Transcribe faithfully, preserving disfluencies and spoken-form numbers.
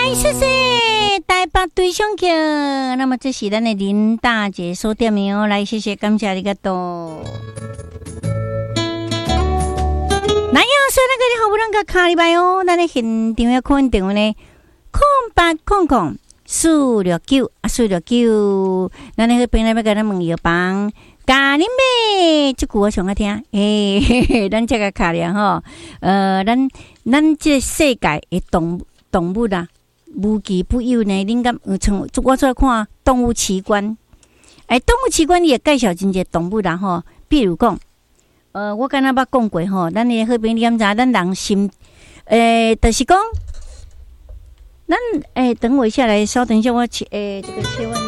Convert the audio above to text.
谢谢台北对上桥。那么这是咱的林大姐所点的哦，来谢谢感谢你个多。那呀，所以那个你好不能个卡礼拜哦，咱的现场要看电话呢，空八空空四六九啊四六九，咱那个边那边跟咱问药房。咖喱妹，这句我上爱听。诶、欸，咱这个卡了吼，呃，咱咱这世界的动动物啦，无奇不有呢。恁敢有像我出来看动物奇观？诶、欸，动物奇观也介绍真侪动物啦吼，比如讲，呃，我刚才捌讲过吼，咱的好朋友你敢知？咱人心，诶、欸，就是讲，咱诶、欸，等我一下来，稍等一下，我切诶、欸，这个切换。